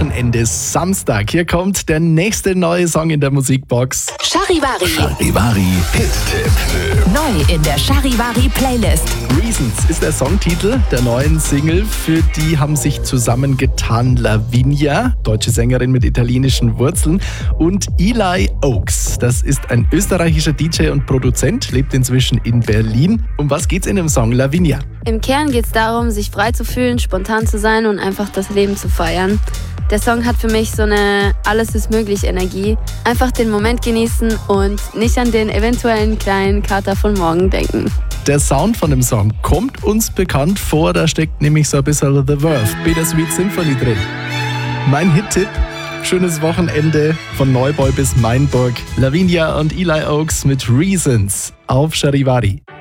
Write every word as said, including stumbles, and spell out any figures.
Wochenende, Samstag. Hier kommt der nächste neue Song in der Musikbox. Charivari. Charivari Hit-Tipp. Neu in der Charivari Playlist. Reasons ist der Songtitel der neuen Single. Für die haben sich zusammengetan Lavinia, deutsche Sängerin mit italienischen Wurzeln, und Eli Oaks. Das ist ein österreichischer D J und Produzent, lebt inzwischen in Berlin. Um was geht's in dem Song Lavinia? Im Kern geht es darum, sich frei zu fühlen, spontan zu sein und einfach das Leben zu feiern. Der Song hat für mich so eine Alles-ist-möglich-Energie. Einfach den Moment genießen und nicht an den eventuellen kleinen Kater von morgen denken. Der Sound von dem Song kommt uns bekannt vor, da steckt nämlich so ein bisschen The Verve, Bittersweet Symphony drin. Mein Hit-Tipp: schönes Wochenende von Neubau bis Mainburg. Lavinia und Eli Oaks mit Reasons auf Charivari.